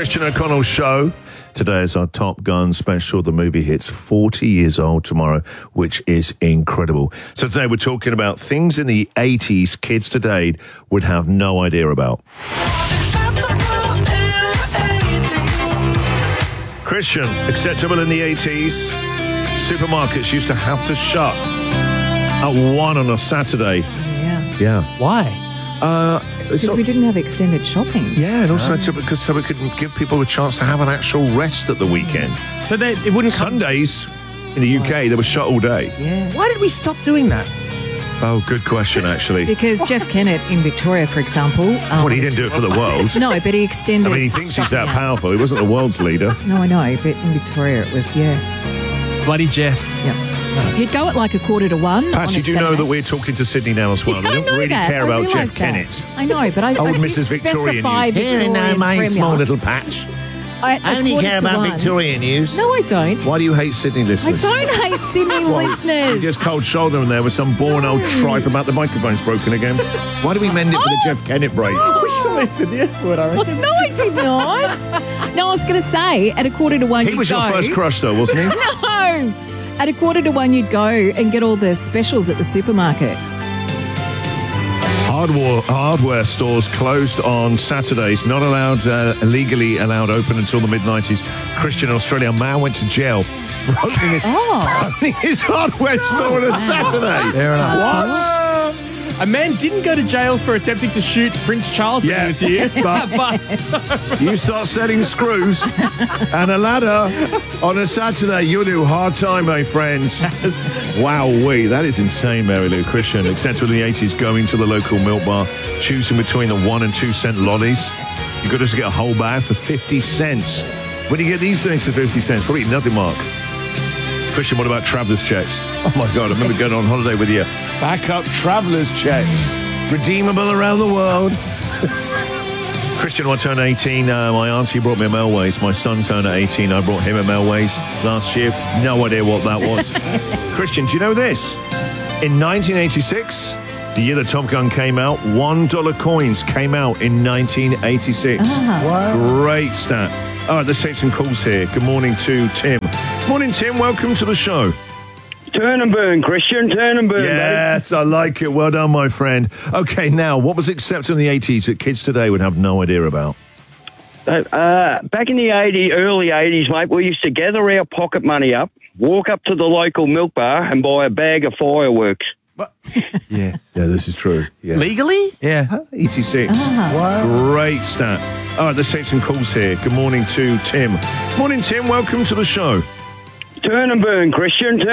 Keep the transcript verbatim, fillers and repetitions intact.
Christian O'Connell Show. Today is our Top Gun special. The movie hits forty years old tomorrow, which is incredible. So today we're talking about things in the eighties kids today would have no idea about. Christian, acceptable in the eighties. Supermarkets used to have to shut at one on a Saturday. Yeah. Yeah. Why? Uh, Because we didn't have extended shopping. Yeah, and also to, because so we could give people a chance to have an actual rest at the weekend. So that it wouldn't come... Sundays in the U K, they were shut all day. Yeah. Why did we stop doing that? Oh, good question, actually. Because Jeff Kennett in Victoria, for example... Um, Well, he didn't do it for the world. No, but he extended... I mean, he thinks he's that shutdowns. powerful. He wasn't the world's leader. No, I know, but in Victoria it was, yeah. Bloody Jeff. Yeah. You'd go at like a quarter to one. Pat, on you a do know Saturday. that we're talking to Sydney now as well. Yeah, They I don't know really that. care I about realise Jeff that. Kennett. I know, but I, Old I did Missus Victorian specify News. Victorian Here in my Premier. small little patch. I, I only care about one. Victorian News. No, I don't. Why do you hate Sydney I listeners? don't hate Sydney What? listeners. You just cold shoulder in there with some boring old tripe about the microphone's broken again. Why do we mend it for the Jeff Kennett break? I said the F word, I reckon. No, I did not. No, I was going to say at a quarter to one He you'd was go. your first crush, though, wasn't he? No. At a quarter to one you'd go and get all the specials at the supermarket. Hardware, hardware stores closed on Saturdays, not allowed, uh, legally allowed open until the mid nineties. Christian in Australia, a man went to jail for opening his, Oh. opening his hardware store on a Saturday. Fair enough. What? A man didn't go to jail for attempting to shoot Prince Charles when Yeah, he was here. but- but You start selling screws and a ladder on a Saturday, you'll do hard time, my friend. Wowee, that is insane, Mary Lou. Christian, except in the eighties, going to the local milk bar, choosing between the one and two cent lollies. You could just get a whole bag for fifty cents. When do you get these days for fifty cents? Probably nothing, Mark. Christian, what about traveller's checks? Oh my God, I remember going on holiday with you. Backup traveller's checks. Redeemable around the world. Christian, when I turned eighteen, uh, my auntie brought me a Melways. My son turned eighteen, I brought him a Melways last year. No idea what that was. Christian, do you know this? In nineteen eighty-six, the year that Top Gun came out, one dollar coins came out in nineteen eighty-six. Ah. Great stat. All right, let's take some calls here. Good morning to Tim. Morning, Tim. Welcome to the show. Turn and burn, Christian. Turn and burn, Yes, I like it. Well done, my friend. Okay, now, what was accepted in the eighties that kids today would have no idea about? buddy. Uh, back in the eighties, early eighties, mate, we used to gather our pocket money up, walk up to the local milk bar and buy a bag of fireworks. yes. Yeah, this is true. Yeah. Legally? Yeah. eighty-six. Ah. Great stat. All right, let's take some calls here. Good morning to Tim. Morning, Tim. Welcome to the show. Turn and burn, Christian.